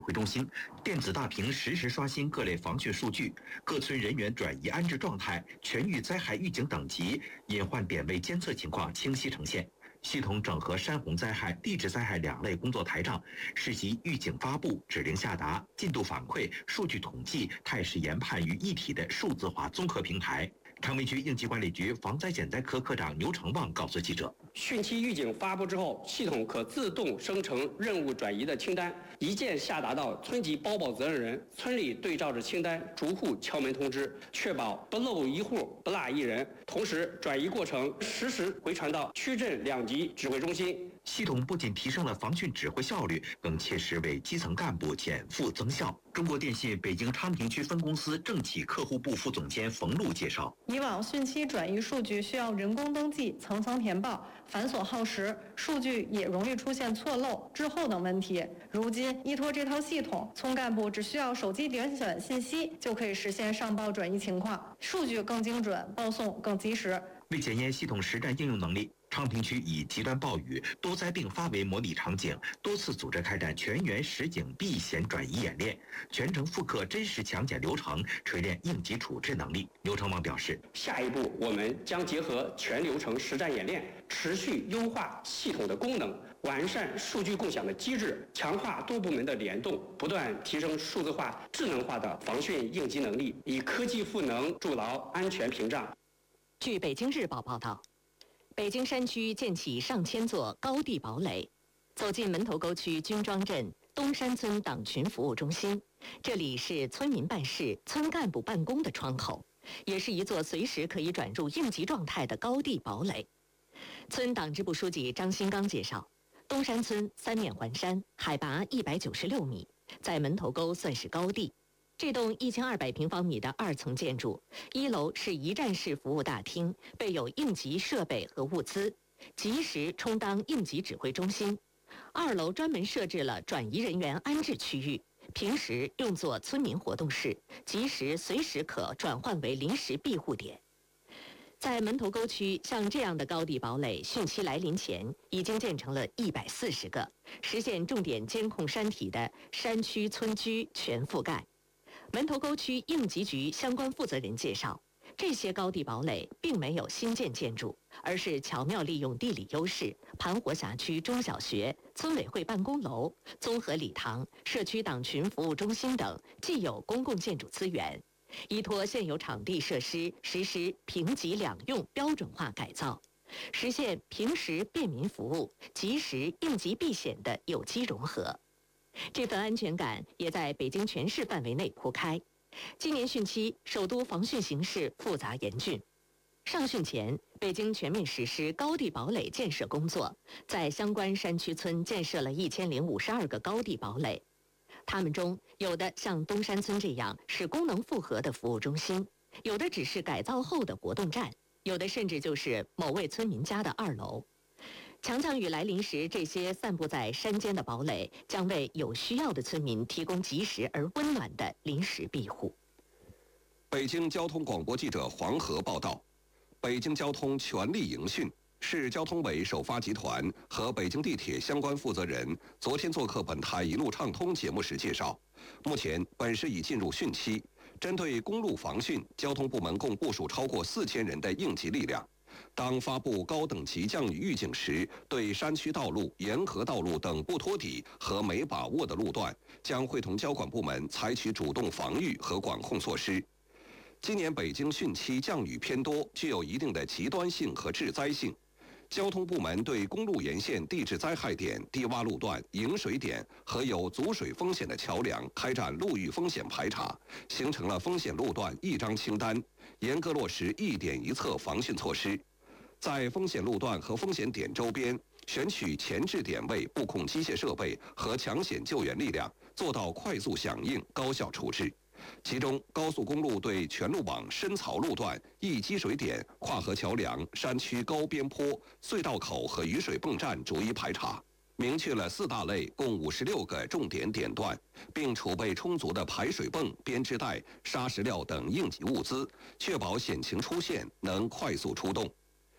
会中心电子大屏实时刷新各类防汛数据，各村人员转移安置状态、全域灾害预警等级、隐患点位监测情况清晰呈现。系统整合山洪灾害、地质灾害2类工作台账，实习预警发布、指令下达、进度反馈、数据统计、态势研判于一体的数字化综合平台。长明区应急管理局防灾减灾科科长牛成旺告诉记者， 汛期预警发布之后，系统可自动生成任务转移的清单，一键下达到村级包保责任人，村里对照着清单逐户敲门通知，确保不漏一户、不落一人。同时，转移过程实时回传到区镇2级指挥中心。 系统不仅提升了防汛指挥效率，更切实为基层干部减负增效。中国电信北京昌平区分公司政企客户部副总监冯璐介绍， 以往汛期转移数据需要人工登记、层层填报，繁琐耗时，数据也容易出现错漏、滞后等问题。如今依托这套系统，村干部只需要手机点选信息，就可以实现上报转移情况，数据更精准，报送更及时。 为检验系统实战应用能力，昌平区以极端暴雨、多灾并发为模拟场景，多次组织开展全员实景避险转移演练，全程复刻真实强检流程，锤炼应急处置能力。牛成旺表示， 下一步我们将结合全流程实战演练，持续优化系统的功能，完善数据共享的机制，强化多部门的联动，不断提升数字化、智能化的防汛应急能力，以科技赋能筑牢安全屏障。 据北京日报报道，北京山区建起上千座高地堡垒。走进门头沟区军庄镇东山村党群服务中心，这里是村民办事、村干部办公的窗口，也是一座随时可以转入应急状态的高地堡垒。村党支部书记张新刚介绍，东山村3面环山，海拔196米，在门头沟算是高地。这栋1200平方米的2层建筑，1楼是一站式服务大厅，备有应急设备和物资，及时充当应急指挥中心。2楼专门设置了转移人员安置区域，平时用作村民活动室，及时随时可转换为临时庇护点。在门头沟区，像这样的高地堡垒，汛期来临前已经建成了140个，实现重点监控山体的山区村居全覆盖。门头沟区应急局相关负责人介绍，这些高地堡垒并没有新建建筑，而是巧妙利用地理优势，盘活辖区中小学、村委会办公楼、综合礼堂、社区党群服务中心等既有公共建筑资源，依托现有场地设施实施平级两用标准化改造，实现平时便民服务、及时应急避险的有机融合。这份安全感也在北京全市范围内铺开。今年汛期，首都防汛形势复杂严峻。上汛前，北京全面实施高地堡垒建设工作，在相关山区村建设了1052个高地堡垒。它们中，有的像东山村这样是功能复合的服务中心，有的只是改造后的活动站，有的甚至就是某位村民家的2楼。强降雨来临时，这些散布在山间的堡垒将为有需要的村民提供及时而温暖的临时庇护。 北京交通广播记者黄河报道，北京交通全力迎汛。市交通委首发集团和北京地铁相关负责人昨天做客本台一路畅通节目时介绍，目前本市已进入汛期，针对公路防汛，交通部门共部署超过4000人的应急力量。当发布高等级降雨预警时，对山区道路、沿河道路等不托底和没把握的路段，将会同交管部门采取主动防御和管控措施。今年北京汛期降雨偏多，具有一定的极端性和致灾性。交通部门对公路沿线地质灾害点、低洼路段、引水点和有阻水风险的桥梁开展路域风险排查，形成了风险路段一张清单，严格落实一点一策防汛措施。在风险路段和风险点周边选取前置点位布控机械设备和抢险救援力量，做到快速响应、高效处置。其中，高速公路对全路网深槽路段、易积水点、跨河桥梁、山区高边坡、隧道口和雨水泵站逐一排查，明确了4大类共56个重点点段，并储备充足的排水泵、编织袋、砂石料等应急物资，确保险情出现能快速出动。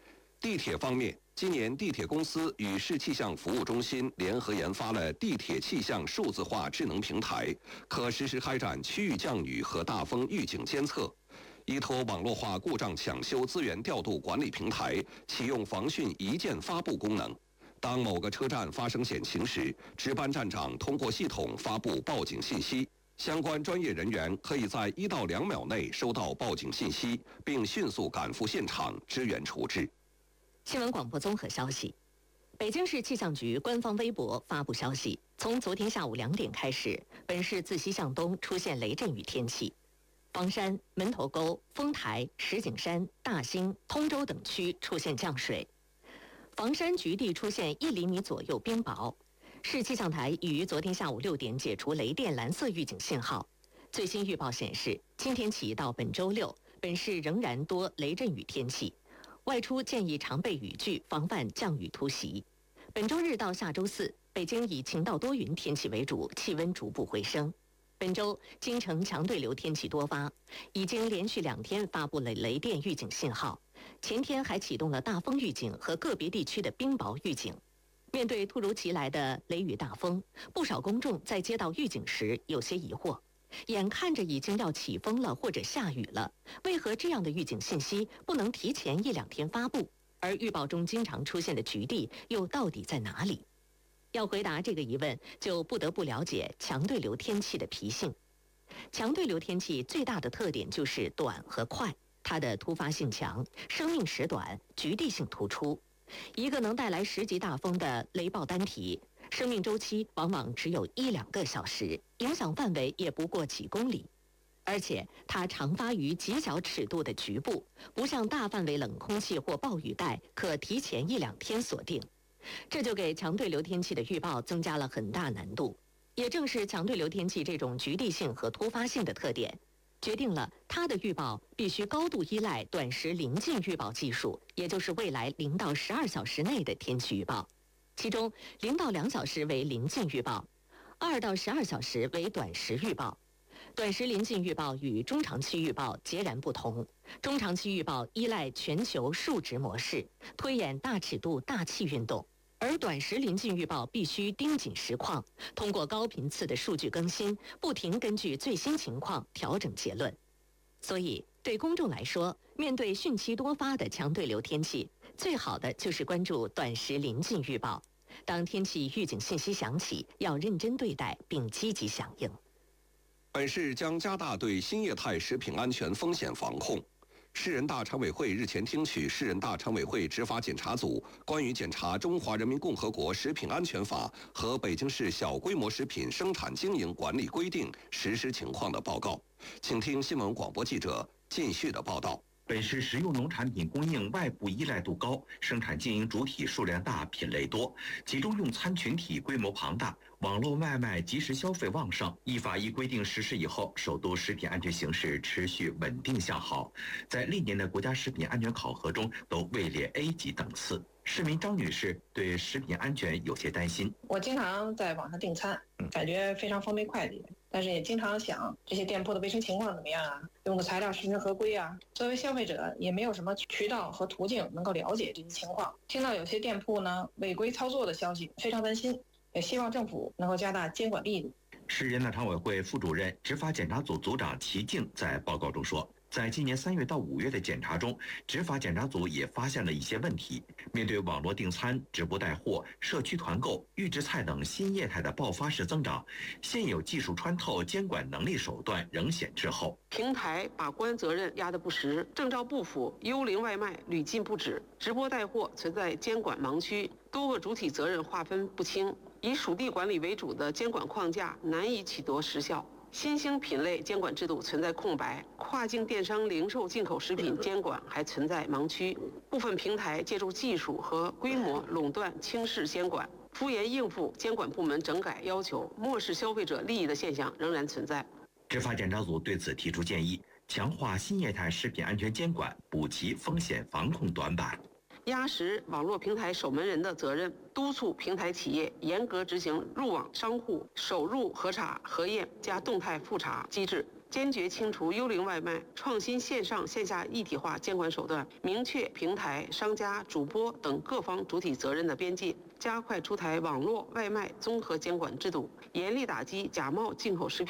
地铁方面，今年地铁公司与市气象服务中心联合研发了地铁气象数字化智能平台，可实时开展区域降雨和大风预警监测。依托网络化故障抢修资源调度管理平台，启用防汛一键发布功能。当某个车站发生险情时，值班站长通过系统发布报警信息，相关专业人员可以在1到2秒内收到报警信息，并迅速赶赴现场支援处置。 新闻广播综合消息，北京市气象局官方微博发布消息，从昨天下午2点开始，本市自西向东出现雷阵雨天气，房山、门头沟、丰台、石景山、大兴、通州等区出现降水，房山局地出现1厘米左右冰雹。市气象台已于昨天下午6点解除雷电蓝色预警信号。最新预报显示，今天起到本周6，本市仍然多雷阵雨天气。外出建议常备雨具，防范降雨突袭。本周日到下周4，北京以晴到多云天气为主，气温逐步回升。本周京城强对流天气多发，已经连续2天发布了雷电预警信号，前天还启动了大风预警和个别地区的冰雹预警。面对突如其来的雷雨大风，不少公众在接到预警时有些疑惑。眼看着已经要起风了或者下雨了，为何这样的预警信息不能提前1-2天发布？而预报中经常出现的局地又到底在哪里？要回答这个疑问，就不得不了解强对流天气的脾性。强对流天气最大的特点就是短和快，它的突发性强，生命时短，局地性突出。一个能带来10级大风的雷暴单体，生命周期往往只有1-2个小时，影响范围也不过几公里。而且它常发于极小尺度的局部，不像大范围冷空气或暴雨带可提前1-2天锁定。这就给强对流天气的预报增加了很大难度。也正是强对流天气这种局地性和突发性的特点，决定了它的预报必须高度依赖短时临近预报技术，也就是未来0到12小时内的天气预报。其中0到2小时为临近预报，2到12小时为短时预报。短时临近预报与中长期预报截然不同，中长期预报依赖全球数值模式，推演大尺度大气运动，而短时临近预报必须盯紧实况，通过高频次的数据更新，不停根据最新情况调整结论。所以对公众来说，面对汛期多发的强对流天气，最好的就是关注短时临近预报。当天气预警信息响起，要认真对待并积极响应。 本市将加大对新业态食品安全风险防控。市人大常委会日前听取市人大常委会执法检查组关于检查《中华人民共和国食品安全法》和北京市小规模食品生产经营管理规定实施情况的报告，请听新闻广播记者靳旭的报道。 本市食用农产品供应外部依赖度高，生产经营主体数量大、品类多，集中用餐群体规模庞大，网络外卖即时消费旺盛。依法依规定实施以后，首都食品安全形势持续稳定向好，在历年的国家食品安全考核中都位列 A 级等次。市民张女士对食品安全有些担心。 我经常在网上订餐，感觉非常方便快捷，但是也经常想这些店铺的卫生情况怎么样啊，用的材料是不是合规啊。作为消费者也没有什么渠道和途径能够了解这些情况，听到有些店铺呢违规操作的消息，非常担心，也希望政府能够加大监管力度。 市人大常委会副主任、执法检查组组长齐静在报告中说，在今年3月到5月的检查中，执法检查组也发现了一些问题。面对网络订餐、直播带货、社区团购、预制菜等新业态的爆发式增长，现有技术穿透、监管能力手段仍显滞后。 平台把关责任压得不实，证照不符，幽灵外卖屡禁不止，直播带货存在监管盲区，多个主体责任划分不清，以属地管理为主的监管框架难以取得实效。新兴品类监管制度存在空白，跨境电商零售进口食品监管还存在盲区，部分平台借助技术和规模垄断轻视监管，敷衍应付监管部门整改要求，漠视消费者利益的现象仍然存在。 执法检查组对此提出建议，强化新业态食品安全监管，补齐风险防控短板。 压实网络平台守门人的责任，督促平台企业严格执行入网商户首入核查、核验加动态复查机制， 坚决清除幽灵外卖，创新线上线下一体化监管手段，明确平台、商家、主播等各方主体责任的边界，加快出台网络外卖综合监管制度，严厉打击假冒进口食品。